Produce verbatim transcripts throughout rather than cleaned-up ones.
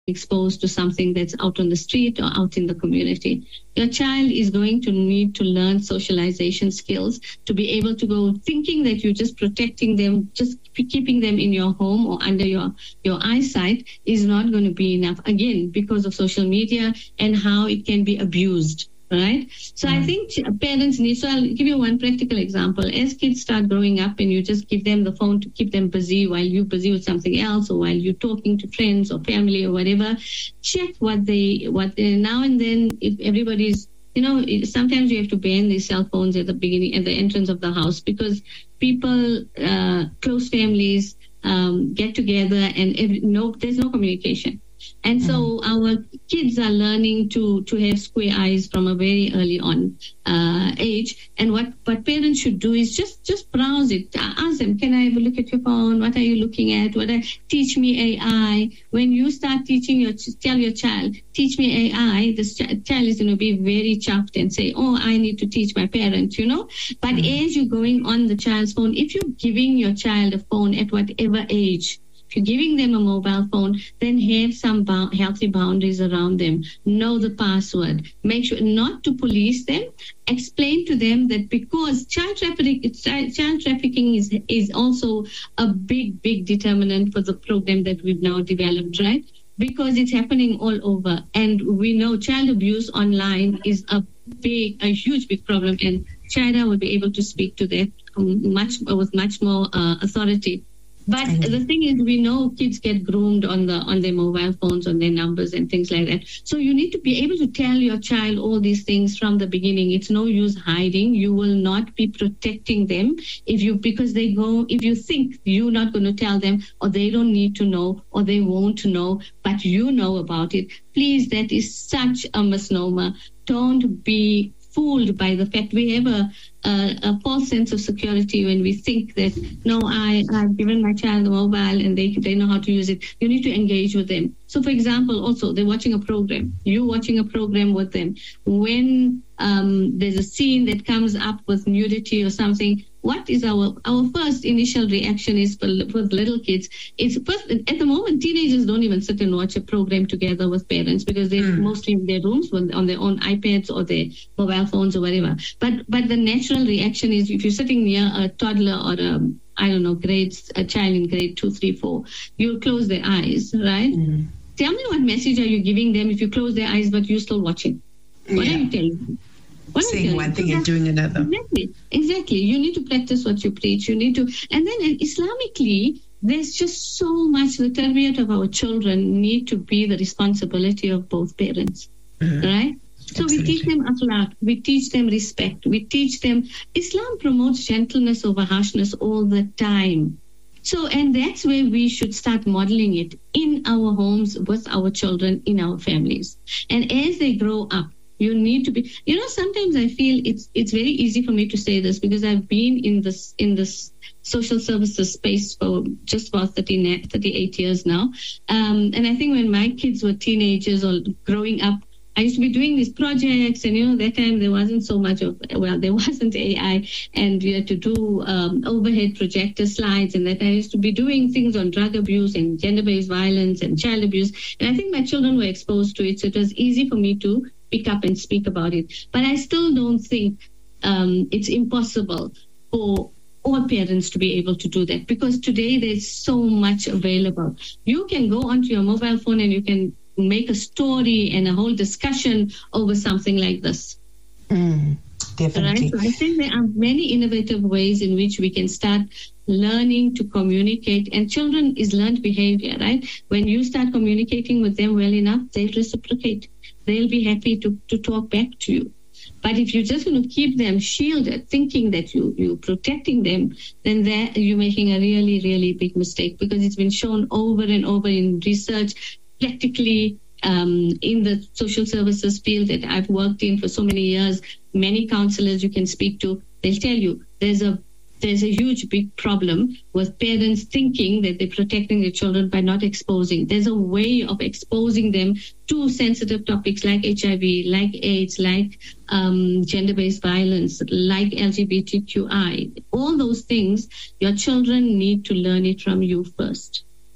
exposed to something that's out on the street or out in the community. Your child is going to need to learn socialization skills to be able to go thinking that you're just protecting them, just keeping them in your home or under your, your eyesight is not going to be enough, again, because of social media and how it can be abused. Right? So mm. I think parents need, so I'll give you one practical example. As kids start growing up and you just give them the phone to keep them busy while you're busy with something else or while you're talking to friends or family or whatever, check what they, what they, now and then if everybody's, you know, sometimes you have to ban these cell phones at the beginning, at the entrance of the house because people, uh, close families, um, get together and every, no, there's no communication. And so mm. our kids are learning to, to have square eyes from a very early on uh, age. And what, what parents should do is just, just browse it. Ask them, can I have a look at your phone? What are you looking at? What are, teach me A I. When you start teaching your, tell your child, teach me A I, this ch- child is going to be very chuffed and say, oh, I need to teach my parents, you know. But mm. as you're going on the child's phone, if you're giving your child a phone at whatever age, if you're giving them a mobile phone, then have some bo- healthy boundaries around them. Know the password. Make sure not to police them. Explain to them that because child trafficking, child trafficking is is also a big, big determinant for the program that we've now developed, right? Because it's happening all over. And we know child abuse online is a big, a huge, big problem. And China will be able to speak to that um, much with much more uh, authority. But the thing is, we know kids get groomed on the on their mobile phones, on their numbers and things like that. So you need to be able to tell your child all these things from the beginning. It's no use hiding. You will not be protecting them if you because they go if you think you're not going to tell them or they don't need to know or they won't know, but you know about it. Please, that is such a misnomer. Don't be fooled by the fact we have a, a, a false sense of security when we think that, no, I, I've given my child a mobile and they they know how to use it. You need to engage with them. So, for example, also, they're watching a program. You're watching a program with them. When um, there's a scene that comes up with nudity or something, what is our our first initial reaction is for, for little kids? It's first, at the moment, teenagers don't even sit and watch a program together with parents because they're mm. mostly in their rooms on their own iPads or their mobile phones or whatever. But but the natural reaction is if you're sitting near a toddler or a I don't know grades a child in grade two, three, four, you'll close their eyes, right? Mm. Tell me what message are you giving them if you close their eyes but you're still watching? What yeah. are you telling them? What saying one thing and doing another. Exactly. Exactly. You need to practice what you preach. You need to, and then Islamically, there's just so much. The tarbiyat of our children need to be the responsibility of both parents, mm-hmm. right? So Absolutely. We teach them akhlaq, we teach them respect, we teach them. Islam promotes gentleness over harshness all the time. So, and that's where we should start modeling it in our homes with our children, in our families, and as they grow up. You need to be, you know, sometimes I feel it's it's very easy for me to say this because I've been in this in this social services space for just about thirty, thirty-eight years now. Um, and I think when my kids were teenagers or growing up, I used to be doing these projects and, you know, that time there wasn't so much of, well, there wasn't A I and we had to do um, overhead projector slides and that I used to be doing things on drug abuse and gender-based violence and child abuse. And I think my children were exposed to it. So it was easy for me to pick up and speak about it. But I still don't think um, it's impossible for all parents to be able to do that because today there's so much available. You can go onto your mobile phone and you can make a story and a whole discussion over something like this. Mm, definitely. Right? So I think there are many innovative ways in which we can start learning to communicate, and children is learned behavior, right? When you start communicating with them well enough, they'll reciprocate. They'll be happy to, to talk back to you. But if you're just going to keep them shielded, thinking that you, you're protecting them, then that, you're making a really, really big mistake because it's been shown over and over in research, practically um, in the social services field that I've worked in for so many years. Many counselors you can speak to, they'll tell you there's a There's a huge, big problem with parents thinking that they're protecting their children by not exposing. There's a way of exposing them to sensitive topics like H I V, like AIDS, like um, gender-based violence, like L G B T Q I. All those things, your children need to learn it from you first.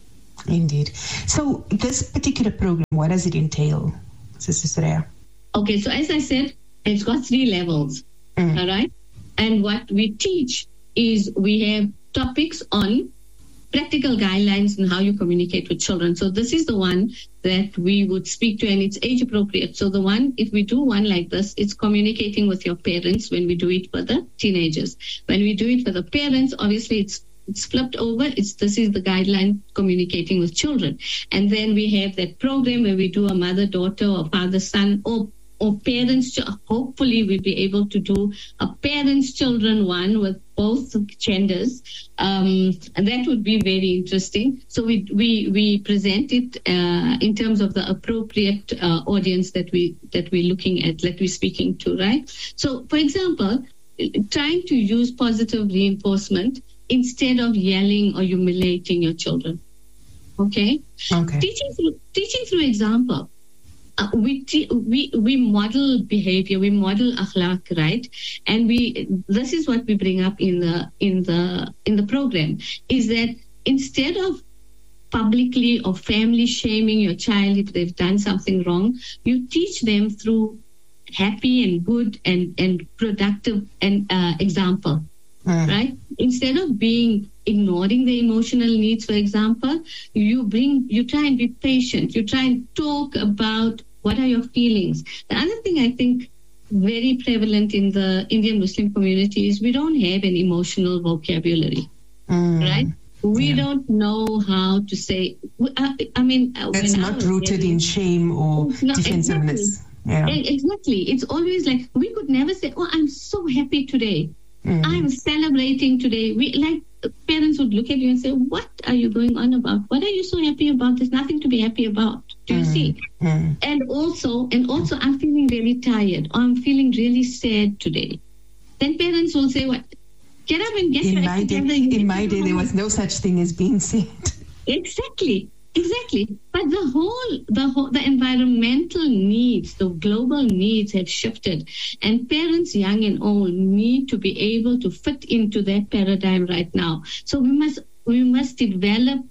Indeed. So this particular program, what does it entail, Sister Soraya? Okay, so as I said, it's got three levels, mm. all right? And what we teach is we have topics on practical guidelines on how you communicate with children. So this is the one that we would speak to, and it's age appropriate. So the one, if we do one like this, it's communicating with your parents when we do it for the teenagers. When we do it for the parents, obviously it's it's flipped over. It's this is the guideline communicating with children. And then we have that program where we do a mother-daughter or father-son or or parents. Hopefully we'll be able to do a parents-children one with both genders, um, and that would be very interesting. So we we we present it uh, in terms of the appropriate uh, audience that we that we're looking at, that we're speaking to, right? So, for example, trying to use positive reinforcement instead of yelling or humiliating your children. Okay. Okay. Teaching through teaching through example. Uh, we, te- we we model behavior, we model akhlaq, right? And we this is what we bring up in the in the in the program, is that instead of publicly or family shaming your child if they've done something wrong, you teach them through happy and good and and productive and uh, example, mm. right? Instead of being ignoring the emotional needs, for example, you bring, you try and be patient. You try and talk about what are your feelings. The other thing I think very prevalent in the Indian Muslim community is we don't have an emotional vocabulary, mm. right? We yeah. don't know how to say, I, I mean... It's not rooted in shame or not, defensiveness. Exactly. Yeah. Exactly. It's always like, we could never say, oh, I'm so happy today. Mm. I'm celebrating today. We like parents would look at you and say, what are you going on about? What are you so happy about? There's nothing to be happy about. Do you mm. see? Mm. And also, and also, I'm feeling really tired, or I'm feeling really sad today. Then parents will say, what? Get up and get in your my act day, together. In my day, there was no such thing as being sad. Exactly. Exactly. But the whole, the whole, the environmental needs, the global needs have shifted. And parents, young and old, need to be able to fit into that paradigm right now. So we must, we must develop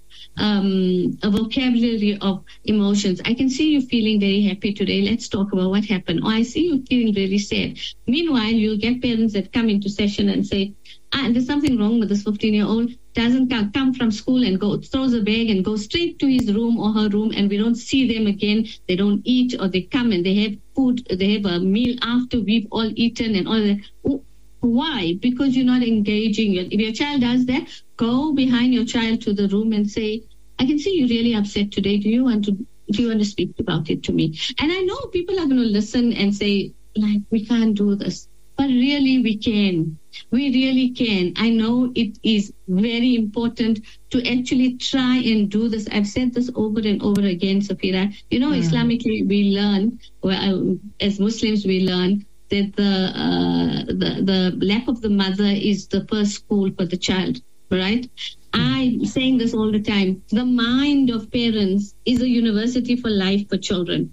um, a vocabulary of emotions. I can see you feeling very happy today. Let's talk about what happened. Or I see you feeling really sad. Meanwhile, you'll get parents that come into session and say, ah, there's something wrong with this fifteen-year-old. Doesn't come from school and go throws a bag and goes straight to his room or her room, and we don't see them again. They don't eat, or they come and they have food, they have a meal after we've all eaten and all that. Why? Because you're not engaging. If your child does that, go behind your child to the room and say, I can see you're really upset today. Do you want to do you want to speak about it to me? And I know people are going to listen and say, like, we can't do this. But really we can. We really can. I know it is very important to actually try and do this. I've said this over and over again, Safira. You know, mm. Islamically, we learn, well, as Muslims, we learn that the, uh, the the lap of the mother is the first school for the child, right? I'm saying this all the time. The mind of parents is a university for life for children.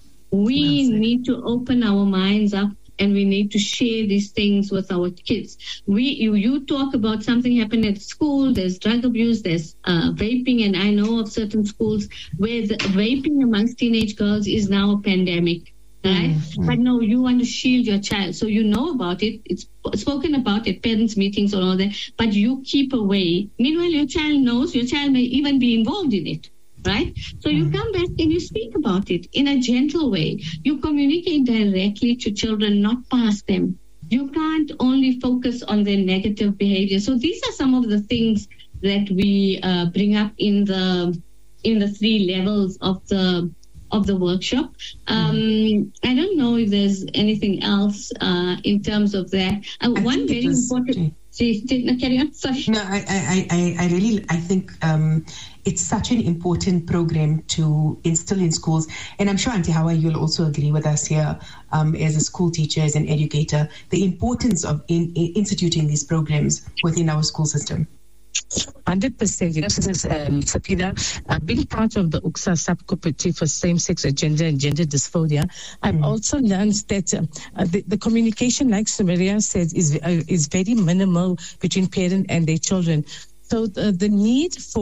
We well need to open our minds up, and we need to share these things with our kids. We, you, you talk about something happened at school, there's drug abuse, there's uh, vaping, and I know of certain schools where the vaping amongst teenage girls is now a pandemic, right? Mm-hmm. But no, you want to shield your child. So you know about it, it's spoken about at parents' meetings or all that, but you keep away. Meanwhile, your child knows, your child may even be involved in it. Right? So you come back and you speak about it in a gentle way. You communicate directly to children, not past them. You can't only focus on their negative behavior. So these are some of the things that we uh, bring up in the in the three levels of the of the workshop. Um, mm-hmm. I don't know if there's anything else uh, in terms of that. Uh, one very was, important. See, no, carry on. Sorry. No, I, I, I, I really, I think um, it's such an important program to instill in schools. And I'm sure, Auntie Hawa, you'll also agree with us here um, as a school teacher, as an educator, the importance of in, in instituting these programs within our school system. one hundred percent. You know, Sister um, Safira, uh, being part of the U C S A subcommittee for same-sex agenda and gender dysphoria, I've mm. also learned that um, uh, the, the communication, like Samaria said, is uh, is very minimal between parent and their children. So the, the need for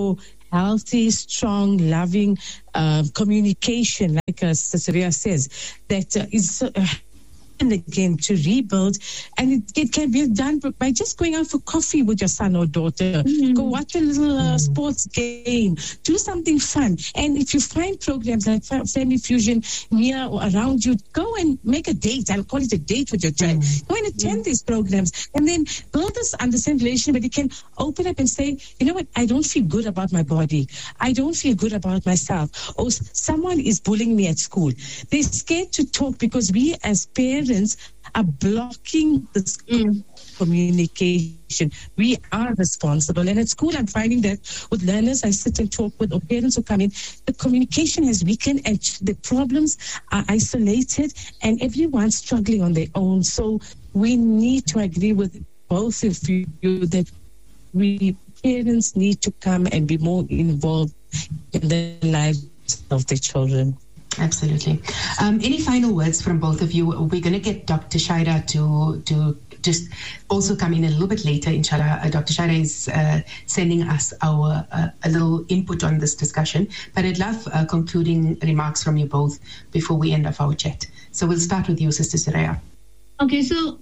healthy, strong, loving uh, communication, like uh, Cecilia says, that uh, is... Uh, and again to rebuild, and it, it can be done by just going out for coffee with your son or daughter. Mm-hmm. Go watch a little uh, sports game, do something fun. And if you find programs like Family Fusion near or around you, go and make a date. I'll call it a date with your child. Mm-hmm. Go and attend mm-hmm. these programs, and then build this understanding relation where they can open up and say, you know what, I don't feel good about my body. I don't feel good about myself. Or someone is bullying me at school. They're scared to talk because we as parents are blocking this mm. communication. We are responsible. And at school, I'm finding that with learners I sit and talk with, or parents who come in, the communication has weakened and the problems are isolated and everyone's struggling on their own. So we need to agree with both of you that we parents need to come and be more involved in the lives of their children. Absolutely. Um, any final words from both of you? We're going to get Doctor Shaira to to just also come in a little bit later, inshallah. Uh, Doctor Shaira is uh, sending us our uh, a little input on this discussion, but I'd love uh, concluding remarks from you both before we end off our chat. So we'll start with you, Sister Soraya. Okay, so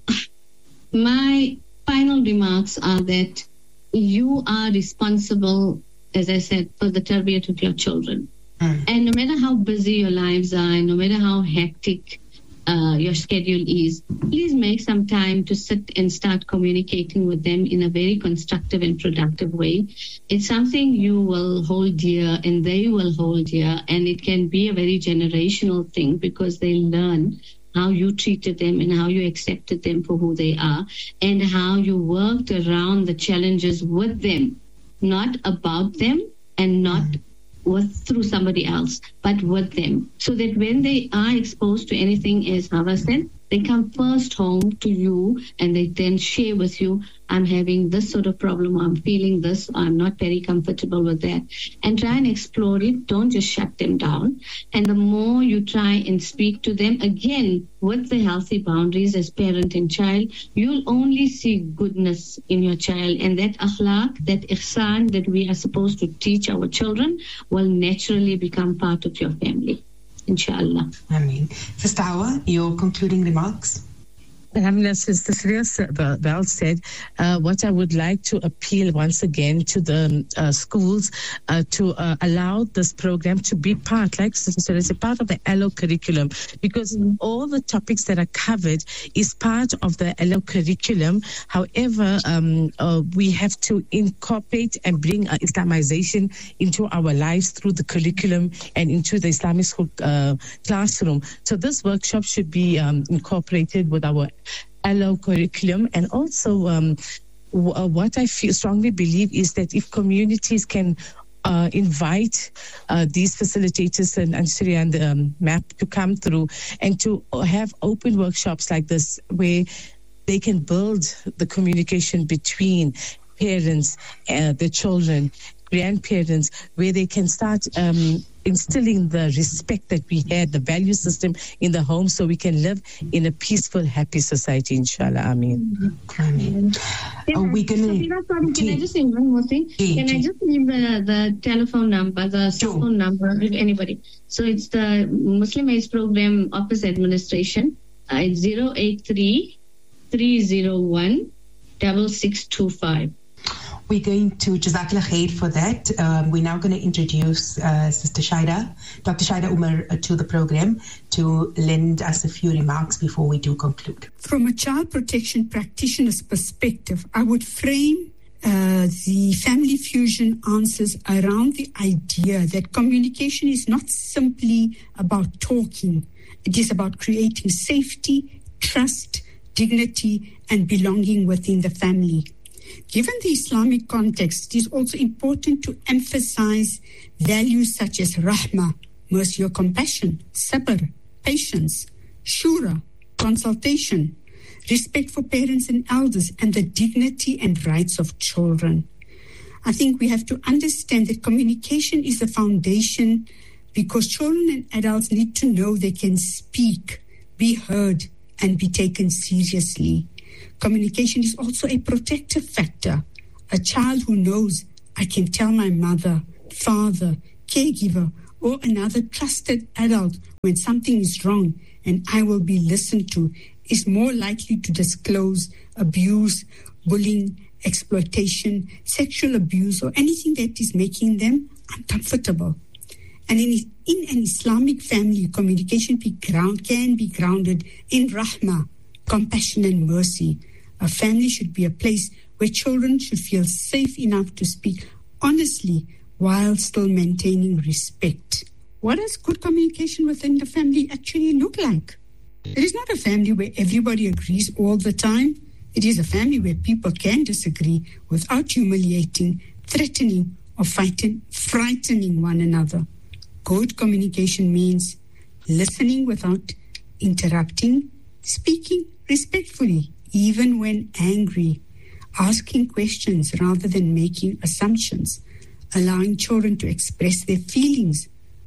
my final remarks are that you are responsible, as I said, for the tarbiyat of your children. Mm. And no matter how busy your lives are, no matter how hectic uh, your schedule is, please make some time to sit and start communicating with them in a very constructive and productive way. It's something you will hold dear and they will hold dear, and it can be a very generational thing because they learn how you treated them and how you accepted them for who they are and how you worked around the challenges with them, not about them and not mm. with through somebody else, but with them, so that when they are exposed to anything, as Hava said, they come first home to you and they then share with you, I'm having this sort of problem, I'm feeling this, I'm not very comfortable with that, and try and explore it. Don't just shut them down. And the more you try and speak to them, again, with the healthy boundaries as parent and child, you'll only see goodness in your child, and that akhlaq, that ihsan that we are supposed to teach our children will naturally become part of your family. Inshallah. Ameen. Sister Hawa, your concluding remarks? Alhamdulillah, Sister Surya Bell said, uh, what I would like to appeal once again to the uh, schools uh, to uh, allow this program to be part, like Sister Surya said, part of the E L O curriculum, because mm-hmm. all the topics that are covered is part of the E L O curriculum. However, um, uh, we have to incorporate and bring uh, Islamization into our lives through the curriculum and into the Islamic school uh, classroom. So this workshop should be um, incorporated with our E L O curriculum. And also um, w- uh, what I feel strongly believe is that if communities can uh, invite uh, these facilitators and, and Syria and the um, M A P to come through and to have open workshops like this where they can build the communication between parents, uh, the children, grandparents, where they can start um, instilling the respect that we had, the value system in the home, so we can live in a peaceful, happy society, inshallah. Ameen. Ameen. Are we going to... Can I just say one more thing? Can I just leave the, the telephone number, the cell phone number, if anybody? So it's the Muslim AIDS Program Office Administration. Uh, it's zero eight three, three zero one, six six two five. We're going to Jazakallah Khair for that. Um, we're now going to introduce uh, Sister Shaira, Doctor Shaira Umar, uh, to the program to lend us a few remarks before we do conclude. From a child protection practitioner's perspective, I would frame uh, the Family Fusion answers around the idea that communication is not simply about talking. It is about creating safety, trust, dignity, and belonging within the family. Given the Islamic context, it is also important to emphasize values such as rahmah, mercy or compassion, sabr, patience, shura, consultation, respect for parents and elders, and the dignity and rights of children. I think we have to understand that communication is the foundation because children and adults need to know they can speak, be heard, and be taken seriously. Communication is also a protective factor. A child who knows, I can tell my mother, father, caregiver, or another trusted adult when something is wrong and I will be listened to, is more likely to disclose abuse, bullying, exploitation, sexual abuse, or anything that is making them uncomfortable. And in, in an Islamic family, communication be ground, can be grounded in rahmah, compassion and mercy. A family should be a place where children should feel safe enough to speak honestly while still maintaining respect. What does good communication within the family actually look like? It is not a family where everybody agrees all the time. It is a family where people can disagree without humiliating, threatening, or fighting, frightening one another. Good communication means listening without interrupting, speaking respectfully, even when angry, asking questions rather than making assumptions, allowing children to express their feelings,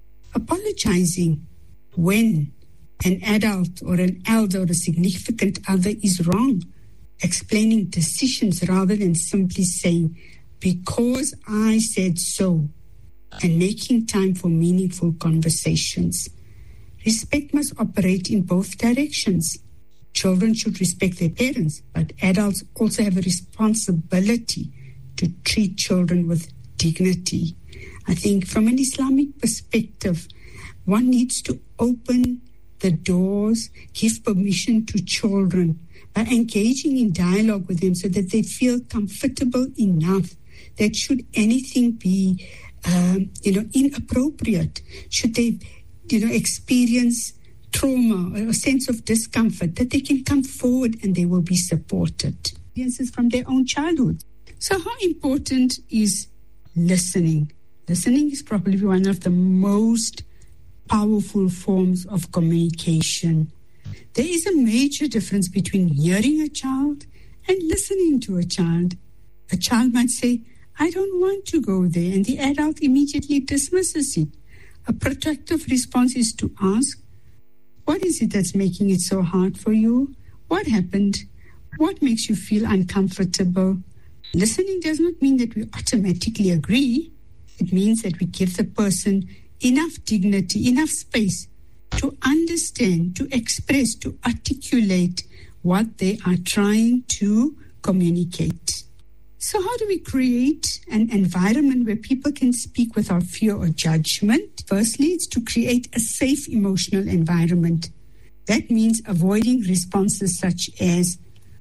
apologizing when an adult or an elder or a significant other is wrong, explaining decisions rather than simply saying, because I said so, and making time for meaningful conversations. Respect must operate in both directions. Children should respect their parents, but adults also have a responsibility to treat children with dignity. I think from an Islamic perspective, one needs to open the doors, give permission to children by engaging in dialogue with them so that they feel comfortable enough that should anything be um, you know, inappropriate, should they you know, experience trauma or a sense of discomfort, that they can come forward and they will be supported. Experiences from their own childhood. So how important is listening? Listening is probably one of the most powerful forms of communication. There is a major difference between hearing a child and listening to a child. A child might say, I don't want to go there, and the adult immediately dismisses it. A protective response is to ask, what is it that's making it so hard for you? What happened? What makes you feel uncomfortable? Listening does not mean that we automatically agree. It means that we give the person enough dignity, enough space to understand, to express, to articulate what they are trying to communicate. So how do we create an environment where people can speak without fear or judgment? Firstly, it's to create a safe emotional environment. That means avoiding responses such as,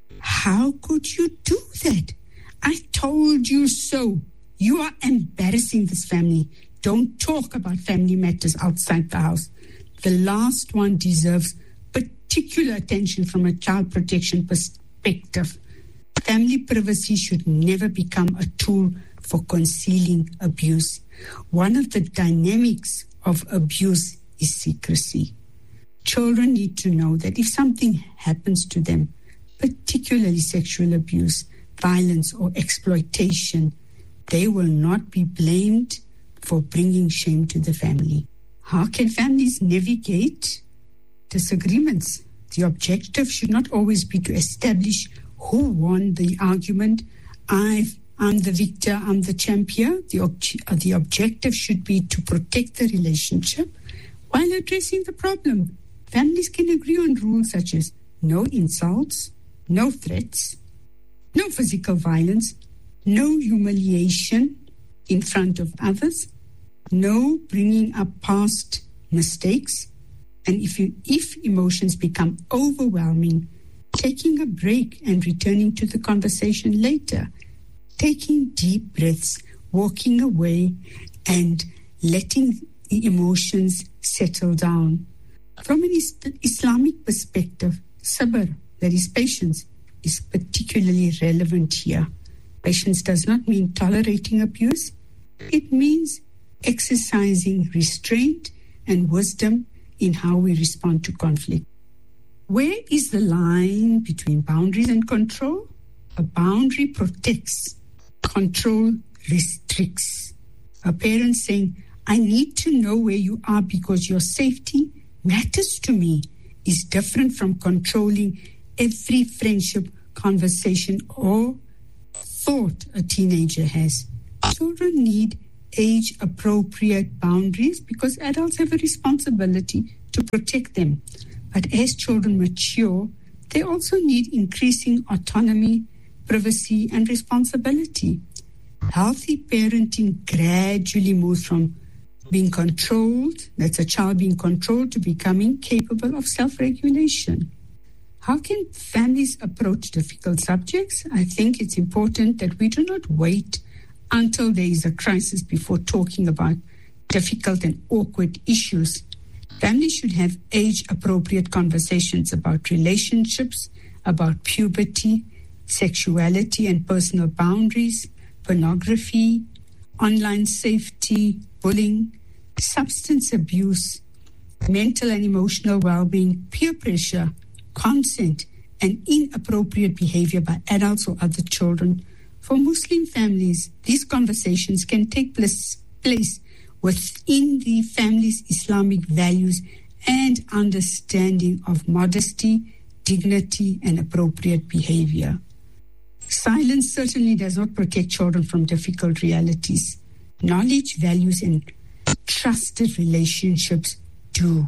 how could you do that? I told you so. You are embarrassing this family. Don't talk about family matters outside the house. The last one deserves particular attention from a child protection perspective. Family privacy should never become a tool for concealing abuse. One of the dynamics of abuse is secrecy. Children need to know that if something happens to them, particularly sexual abuse, violence, or exploitation, they will not be blamed for bringing shame to the family. How can families navigate disagreements? The objective should not always be to establish who won the argument. I've, I'm the victor, I'm the champion. The, ob- the objective should be to protect the relationship while addressing the problem. Families can agree on rules such as no insults, no threats, no physical violence, no humiliation in front of others, no bringing up past mistakes, and if you, if emotions become overwhelming, taking a break and returning to the conversation later, taking deep breaths, walking away, and letting the emotions settle down. From an is- Islamic perspective, sabr, that is patience, is particularly relevant here. Patience does not mean tolerating abuse. It means exercising restraint and wisdom in how we respond to conflict. Where is the line between boundaries and control? A boundary protects, control restricts. A parent saying, I need to know where you are because your safety matters to me, is different from controlling every friendship, conversation, or thought a teenager has. Children need age-appropriate boundaries because adults have a responsibility to protect them. But as children mature, they also need increasing autonomy, privacy, and responsibility. Healthy parenting gradually moves from being controlled, that's a child being controlled, to becoming capable of self-regulation. How can families approach difficult subjects? I think it's important that we do not wait until there is a crisis before talking about difficult and awkward issues. Families should have age-appropriate conversations about relationships, about puberty, sexuality and personal boundaries, pornography, online safety, bullying, substance abuse, mental and emotional well-being, peer pressure, consent, and inappropriate behavior by adults or other children. For Muslim families, these conversations can take place, place within the family's Islamic values and understanding of modesty, dignity, and appropriate behavior. Silence certainly does not protect children from difficult realities. Knowledge, values, and trusted relationships do.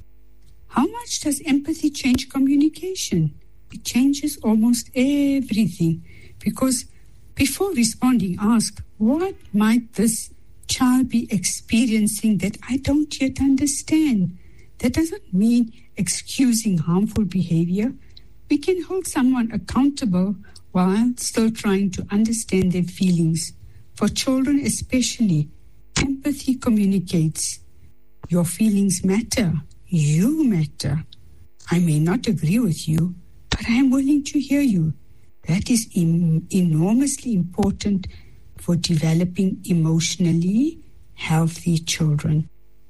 How much does empathy change communication? It changes almost everything, because before responding, ask, what might this child be experiencing that I don't yet understand? That doesn't mean excusing harmful behavior. We can hold someone accountable while still trying to understand their feelings. For children especially, empathy communicates. Your feelings matter. You matter. I may not agree with you, but I am willing to hear you. That is em- enormously important for developing emotionally healthy children.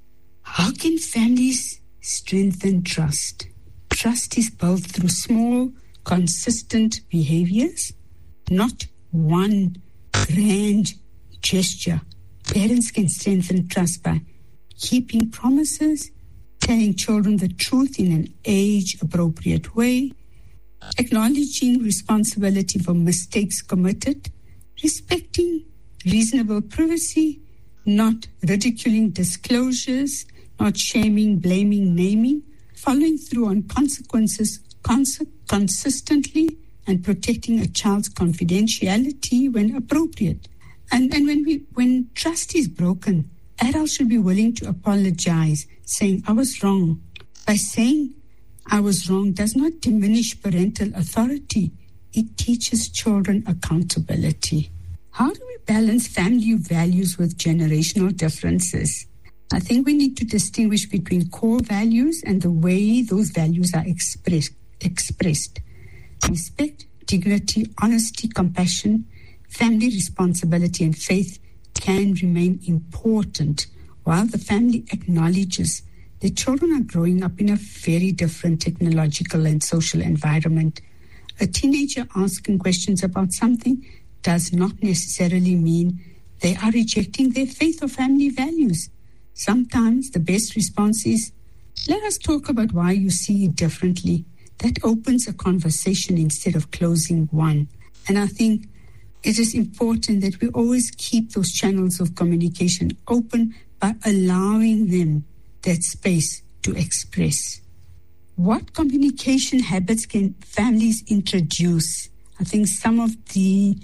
How can families strengthen trust? Trust is built through small, consistent behaviors, not one grand gesture. Parents can strengthen trust by keeping promises, telling children the truth in an age-appropriate way, acknowledging responsibility for mistakes committed, respecting reasonable privacy, not ridiculing disclosures, not shaming, blaming, naming, following through on consequences cons- consistently, and protecting a child's confidentiality when appropriate. And, and when we when trust is broken, adults should be willing to apologize, saying, I was wrong. By saying I was wrong does not diminish parental authority. It teaches children accountability. How do we balance family values with generational differences? I think we need to distinguish between core values and the way those values are expressed. expressed. Respect, dignity, honesty, compassion, family responsibility, and faith can remain important while the family acknowledges that children are growing up in a very different technological and social environment. A teenager asking questions about something does not necessarily mean they are rejecting their faith or family values. Sometimes the best response is, let us talk about why you see it differently. That opens a conversation instead of closing one. And I think it is important that we always keep those channels of communication open by allowing them that space to express. What communication habits can families introduce? I think some of the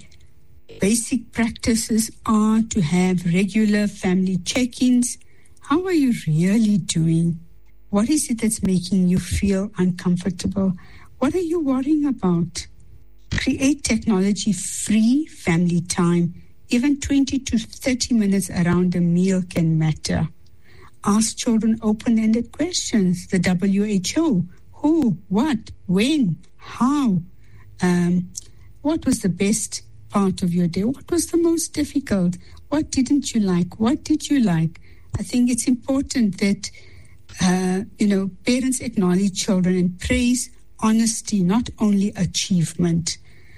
basic practices are to have regular family check-ins. How are you really doing? What is it that's making you feel uncomfortable? What are you worrying about? Create technology-free family time. Even twenty to thirty minutes around a meal can matter. Ask children open-ended questions. The W H O, who, what, when, how, um, what was the best part of your day? What was the most difficult? What didn't you like? What did you like? I think it's important that Uh, you know, parents acknowledge children and praise honesty, not only achievement.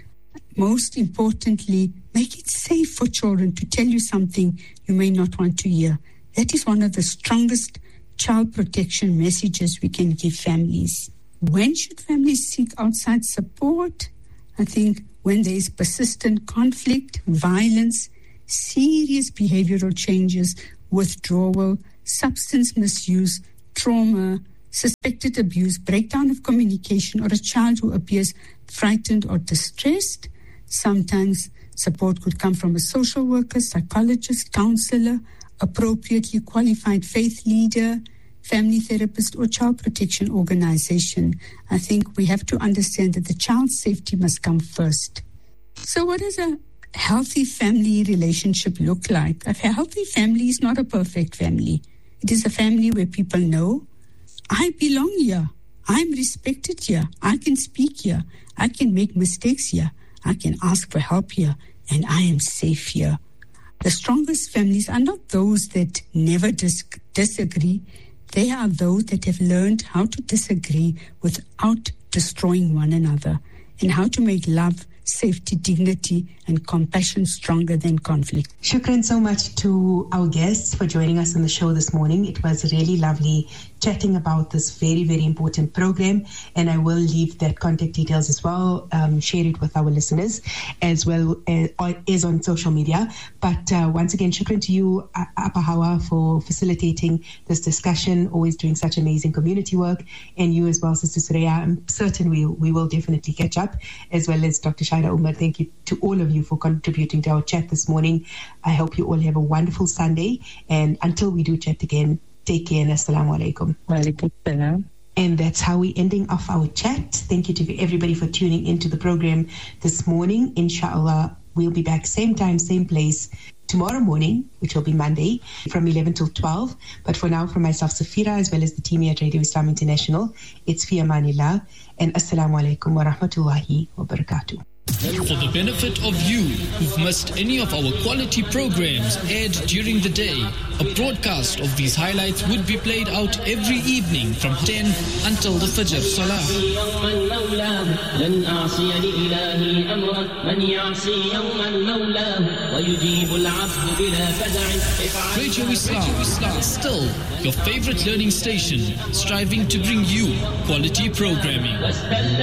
Most importantly, make it safe for children to tell you something you may not want to hear. That is one of the strongest child protection messages we can give families. When should families seek outside support? I think when there is persistent conflict, violence, serious behavioral changes, withdrawal, substance misuse, trauma, suspected abuse, breakdown of communication, or a child who appears frightened or distressed. Sometimes support could come from a social worker, psychologist, counselor, appropriately qualified faith leader, family therapist, or child protection organization. I think we have to understand that the child's safety must come first. So what does a healthy family relationship look like? A healthy family is not a perfect family. It is a family where people know, I belong here. I'm respected here. I can speak here. I can make mistakes here. I can ask for help here. And I am safe here. The strongest families are not those that never dis- disagree. They are those that have learned how to disagree without destroying one another, and how to make love, safety, dignity, and compassion stronger than conflict. Shukran so much to our guests for joining us on the show this morning. It was really lovely chatting about this very, very important program, and I will leave that contact details as well, um, share it with our listeners, as well as, as on social media. But uh, once again, shukran to you, Apa Hawa, for facilitating this discussion, always doing such amazing community work, and you as well, Sister Suraya. I'm certain we, we will definitely catch up, as well as Doctor Shaida Umar. Thank you to all of you for contributing to our chat this morning. I hope you all have a wonderful Sunday, and until we do chat again, take care and assalamu alaikum. Wa alaikum salam. And that's how we're ending off our chat. Thank you to everybody for tuning into the program this morning. Inshallah, we'll be back same time, same place tomorrow morning, which will be Monday, from eleven till twelve. But for now, from myself, Safira, as well as the team here at Radio Islam International, it's fi amanillah, and assalamu alaikum wa rahmatullahi wa barakatuh. For the benefit of you who've missed any of our quality programs aired during the day, a broadcast of these highlights would be played out every evening from ten until the Fajr Salah. Radio Islam, Islam, still your favorite learning station, striving to bring you quality programming.